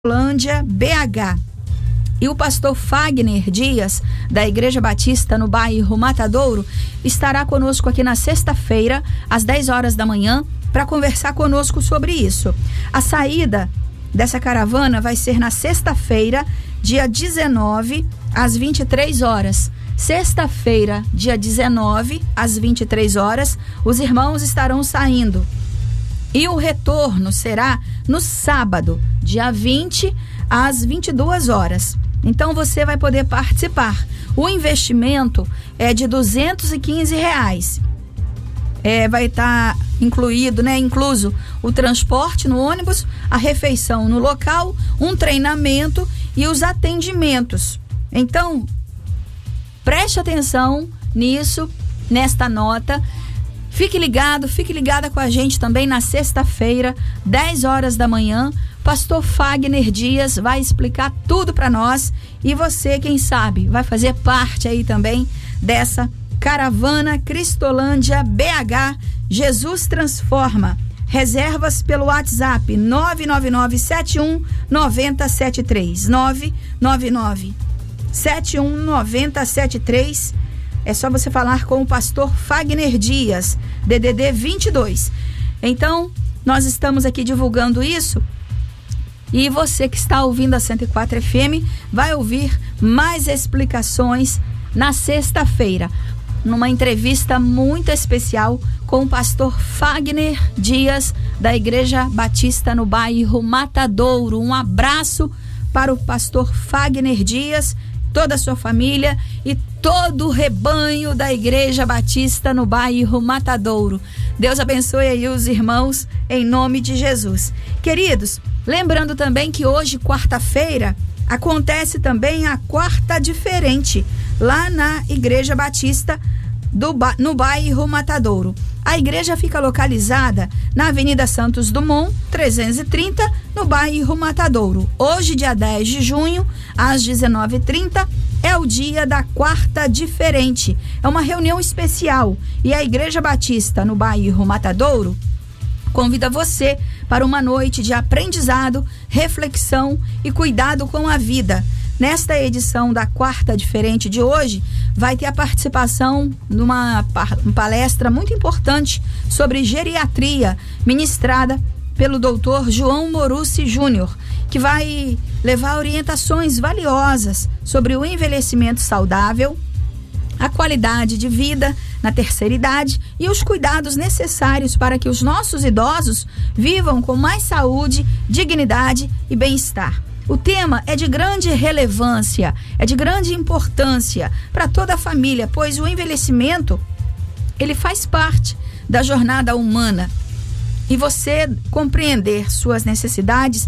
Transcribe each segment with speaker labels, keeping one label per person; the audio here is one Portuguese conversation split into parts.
Speaker 1: Cristolândia, BH. E o pastor Fagner Dias, da Igreja Batista no bairro Matadouro, estará conosco aqui na sexta-feira, às 10 horas da manhã, para conversar conosco sobre isso. A saída dessa caravana vai ser na sexta-feira, dia 19, às 23 horas. Sexta-feira, dia 19, às 23 horas, os irmãos estarão saindo. E o retorno será no sábado, dia 20, às 22 horas. Então você vai poder participar. O investimento é de R$215. Vai estar incluso o transporte no ônibus, a refeição no local, um treinamento e os atendimentos. Então, preste atenção nisso, nesta nota. Fique ligada com a gente também na sexta-feira, 10 horas da manhã. Pastor Fagner Dias vai explicar tudo para nós e você, quem sabe, vai fazer parte aí também dessa caravana Cristolândia BH. Jesus transforma. Reservas pelo WhatsApp 999719073. 999719073. É só você falar com o pastor Fagner Dias, DDD 22. Então, nós estamos aqui divulgando isso. E você que está ouvindo a 104 FM vai ouvir mais explicações na sexta-feira, numa entrevista muito especial com o pastor Fagner Dias, da Igreja Batista no bairro Matadouro. Um abraço para o pastor Fagner Dias, toda a sua família e todo o rebanho da Igreja Batista no bairro Matadouro. Deus abençoe aí os irmãos, em nome de Jesus. Queridos, lembrando também que hoje, quarta-feira, acontece também a Quarta Diferente, lá na Igreja Batista no bairro Matadouro. A igreja fica localizada na Avenida Santos Dumont, 330, no bairro Matadouro. Hoje, dia 10 de junho, às 19h30, é o dia da Quarta Diferente. É uma reunião especial e a Igreja Batista no bairro Matadouro convida você para uma noite de aprendizado, reflexão e cuidado com a vida. Nesta edição da Quarta Diferente de hoje, vai ter a participação numa palestra muito importante sobre geriatria, ministrada pelo doutor João Morucci Júnior, que vai levar orientações valiosas sobre o envelhecimento saudável, a qualidade de vida na terceira idade e os cuidados necessários para que os nossos idosos vivam com mais saúde, dignidade e bem-estar. O tema é de grande relevância, é de grande importância para toda a família, pois o envelhecimento, ele faz parte da jornada humana. E você compreender suas necessidades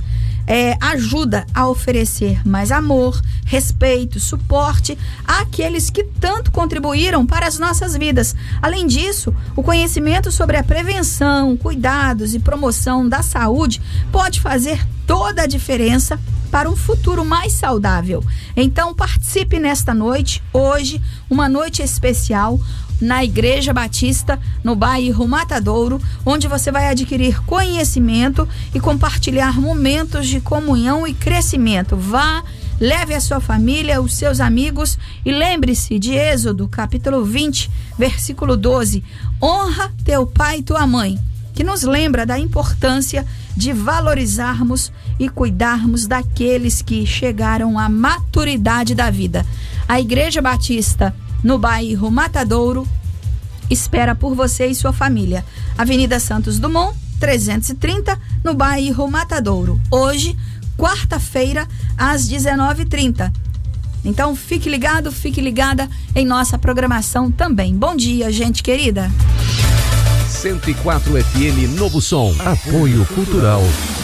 Speaker 1: ajuda a oferecer mais amor, respeito, suporte àqueles que tanto contribuíram para as nossas vidas. Além disso, o conhecimento sobre a prevenção, cuidados e promoção da saúde pode fazer toda a diferença para um futuro mais saudável. Então, participe nesta noite, hoje, uma noite especial, na Igreja Batista, no bairro Matadouro, onde você vai adquirir conhecimento e compartilhar momentos de comunhão e crescimento. Vá, leve a sua família, os seus amigos e lembre-se de Êxodo, capítulo 20, versículo 12. Honra teu pai e tua mãe, que nos lembra da importância de valorizarmos e cuidarmos daqueles que chegaram à maturidade da vida. A Igreja Batista no bairro Matadouro espera por você e sua família. Avenida Santos Dumont, 330, no bairro Matadouro. Hoje, quarta-feira, às 19h30. Então, fique ligado, fique ligada em nossa programação também. Bom dia, gente querida.
Speaker 2: 104 FM Novo Som. Apoio Cultural